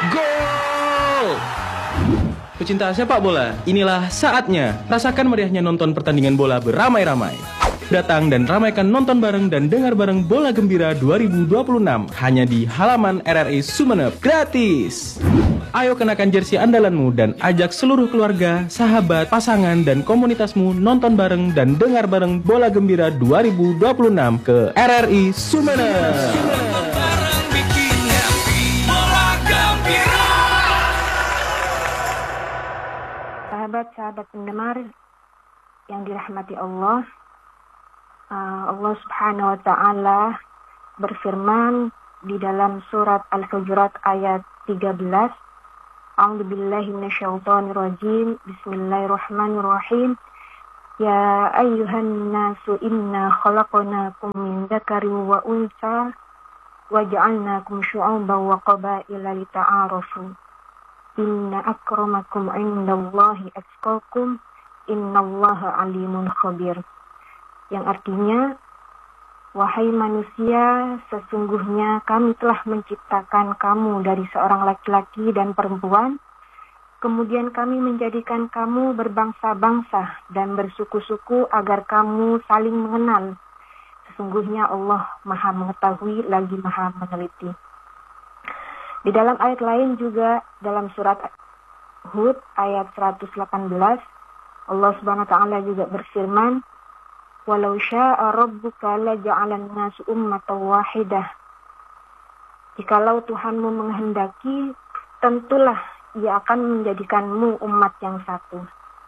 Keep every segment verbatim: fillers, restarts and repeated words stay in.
Gol! Pecinta sepak bola, inilah saatnya. Rasakan meriahnya nonton pertandingan bola beramai-ramai. Datang dan ramaikan nonton bareng dan dengar bareng Bola Gembira dua ribu dua puluh enam hanya di halaman R R I Sumeneb, gratis. Ayo kenakan jersey andalanmu dan ajak seluruh keluarga, sahabat, pasangan, dan komunitasmu nonton bareng dan dengar bareng Bola Gembira dua ribu dua puluh enam ke R R I Sumeneb. Sahabat-sahabat pendengar yang dirahmati Allah, uh, Allah Subhanahu wa taala berfirman di dalam surat Al-Hujurat ayat tiga belas, A'udzubillahi minasyaitonirrajim. Bismillahirrahmanirrahim. Ya ayyuhan nasu inna khalaqnakum min dzakarin wa untha wa ja'alnakum syu'uban wa qabaila lita'arafu. Inna akramakum indallahi atqakum, innallaha alimun khabir. Yang artinya, wahai manusia, sesungguhnya kami telah menciptakan kamu dari seorang laki-laki dan perempuan, kemudian kami menjadikan kamu berbangsa-bangsa dan bersuku-suku agar kamu saling mengenal. Sesungguhnya Allah Maha mengetahui lagi Maha meneliti. Di dalam ayat lain juga, dalam surat Hud ayat seratus delapan belas, Allah Subhanahu wa taala juga berfirman, "Walau syaa rabbuka laja'alan nasu ummatan wahidah." Jikalau Tuhanmu menghendaki, tentulah Ia akan menjadikanmu umat yang satu.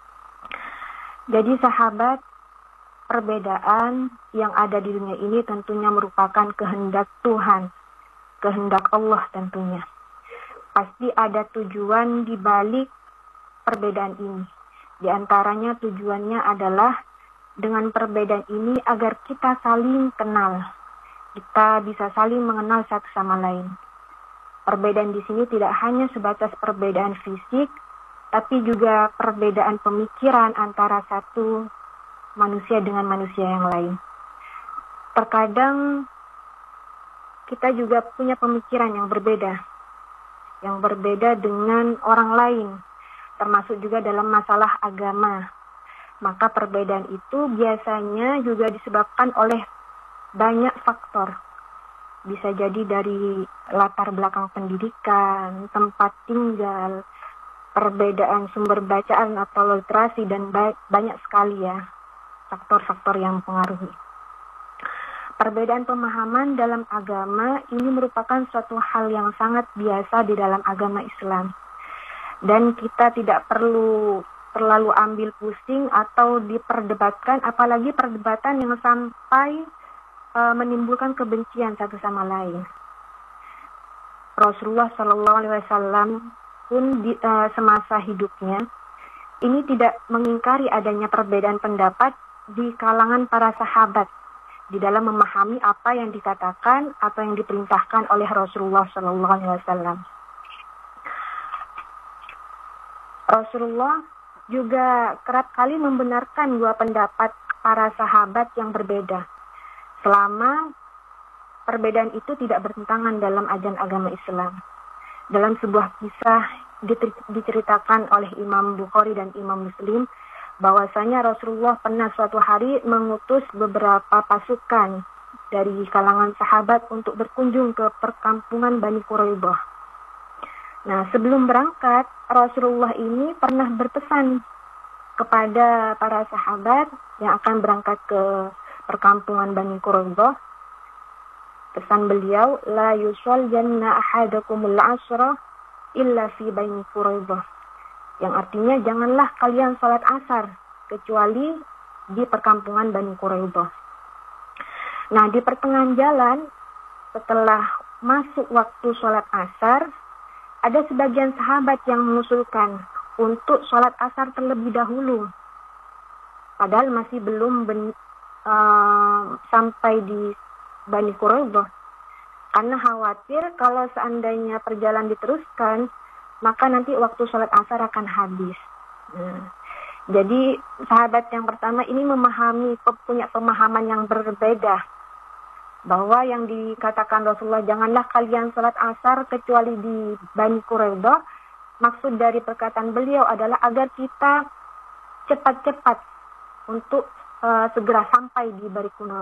Jadi sahabat, perbedaan yang ada di dunia ini tentunya merupakan kehendak Tuhan, kehendak Allah tentunya. Pasti ada tujuan di balik perbedaan ini. Di antaranya tujuannya adalah dengan perbedaan ini agar kita saling kenal. Kita bisa saling mengenal satu sama lain. Perbedaan di sini tidak hanya sebatas perbedaan fisik, tapi juga perbedaan pemikiran antara satu manusia dengan manusia yang lain. Terkadang kita juga punya pemikiran yang berbeda, yang berbeda dengan orang lain, termasuk juga dalam masalah agama. Maka perbedaan itu biasanya juga disebabkan oleh banyak faktor. Bisa jadi dari latar belakang pendidikan, tempat tinggal, perbedaan sumber bacaan atau literasi, dan ba- banyak sekali ya faktor-faktor yang mempengaruhi. Perbedaan pemahaman dalam agama ini merupakan suatu hal yang sangat biasa di dalam agama Islam. Dan kita tidak perlu terlalu ambil pusing atau diperdebatkan, apalagi perdebatan yang sampai uh, menimbulkan kebencian satu sama lain. Rasulullah Shallallahu Alaihi Wasallam pun di, uh, semasa hidupnya ini tidak mengingkari adanya perbedaan pendapat di kalangan para sahabat di dalam memahami apa yang dikatakan atau yang diperintahkan oleh Rasulullah Shallallahu Alaihi Wasallam. Rasulullah juga kerap kali membenarkan dua pendapat para sahabat yang berbeda, selama perbedaan itu tidak bertentangan dalam ajaran agama Islam. Dalam sebuah kisah diceritakan oleh Imam Bukhari dan Imam Muslim, bahwasanya Rasulullah pernah suatu hari mengutus beberapa pasukan dari kalangan sahabat untuk berkunjung ke perkampungan Bani Quraidah. Nah, sebelum berangkat, Rasulullah ini pernah berpesan kepada para sahabat yang akan berangkat ke perkampungan Bani Quraidah. Pesan beliau, la yusalliyanna ahadakumul asra illa fi Bani Quraidah. Yang artinya janganlah kalian sholat asar kecuali di perkampungan Bani Quraidah. Nah, di pertengahan jalan setelah masuk waktu sholat asar, ada sebagian sahabat yang mengusulkan untuk sholat asar terlebih dahulu. Padahal masih belum ben, uh, sampai di Bani Quraidah. Karena khawatir kalau seandainya perjalanan diteruskan, maka nanti waktu sholat asar akan habis. Nah, jadi sahabat yang pertama ini memahami, punya pemahaman yang berbeda bahwa yang dikatakan Rasulullah, janganlah kalian sholat asar kecuali di Bani Quraidah, maksud dari perkataan beliau adalah agar kita cepat-cepat untuk uh, segera sampai di Bani